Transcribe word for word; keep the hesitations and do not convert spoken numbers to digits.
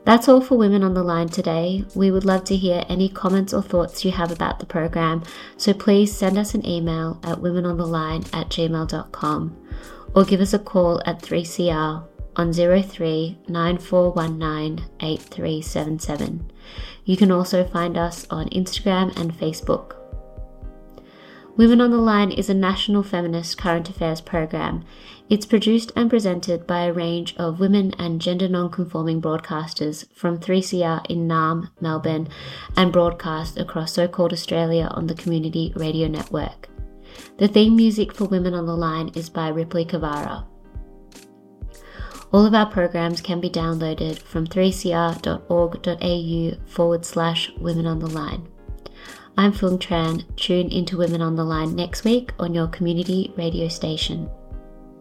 That's all for Women on the Line today. We would love to hear any comments or thoughts you have about the program, so please send us an email at womenontheline at gmail dot com or give us a call at three C R on zero three nine four one nine eight three seven seven. You can also find us on Instagram and Facebook. Women on the Line is a national feminist current affairs program. It's produced and presented by a range of women and gender non-conforming broadcasters from three C R in Naarm, Melbourne, and broadcast across so-called Australia on the Community Radio Network. The theme music for Women on the Line is by Ripley Kavara. All of our programs can be downloaded from three c r dot org dot a u forward slash Women on the Line. I'm Phuong Tran. Tune into Women on the Line next week on your community radio station.